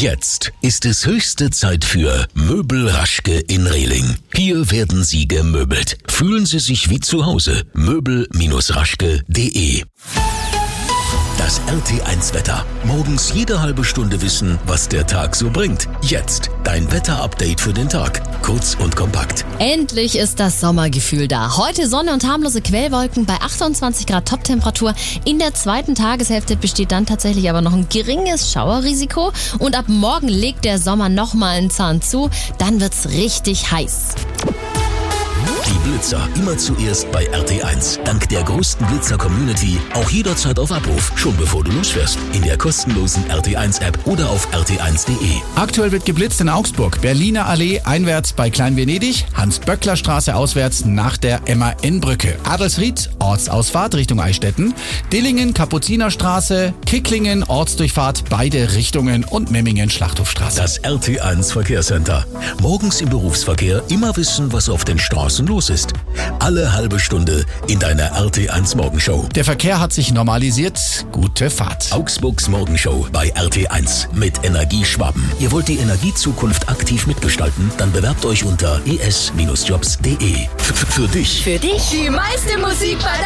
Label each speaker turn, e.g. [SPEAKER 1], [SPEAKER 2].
[SPEAKER 1] Jetzt ist es höchste Zeit für Möbel Raschke in Rehling. Hier werden Sie gemöbelt. Fühlen Sie sich wie zu Hause. Möbel-raschke.de. Das RT1-Wetter. Morgens jede halbe Stunde wissen, was der Tag so bringt. Jetzt dein Wetter-Update für den Tag. Kurz und kompakt.
[SPEAKER 2] Endlich ist das Sommergefühl da. Heute Sonne und harmlose Quellwolken bei 28 Grad Toptemperatur. In der zweiten Tageshälfte besteht dann tatsächlich aber noch ein geringes Schauerrisiko. Und ab morgen legt der Sommer nochmal einen Zahn zu. Dann wird's richtig heiß.
[SPEAKER 1] Die Blitzer immer zuerst bei RT1. Dank der größten Blitzer-Community auch jederzeit auf Abruf, schon bevor du losfährst. In der kostenlosen RT1-App oder auf rt1.de.
[SPEAKER 3] Aktuell wird geblitzt in Augsburg, Berliner Allee einwärts bei Klein-Venedig, Hans-Böckler-Straße auswärts nach der MAN-Brücke, Adelsried, Ortsausfahrt Richtung Eichstätten, Dillingen, Kapuzinerstraße, Kicklingen, Ortsdurchfahrt beide Richtungen und Memmingen, Schlachthofstraße.
[SPEAKER 1] Das RT1 Verkehrscenter. Morgens im Berufsverkehr immer wissen, was auf den Straßen los ist. Alle halbe Stunde in deiner RT1 Morgenshow.
[SPEAKER 3] Der Verkehr hat sich normalisiert. Gute Fahrt.
[SPEAKER 1] Augsburgs Morgenshow bei RT1 mit Energieschwaben. Ihr wollt die Energiezukunft aktiv mitgestalten? Dann bewerbt euch unter es-jobs.de. Für dich.
[SPEAKER 4] Für dich die meiste Musik bei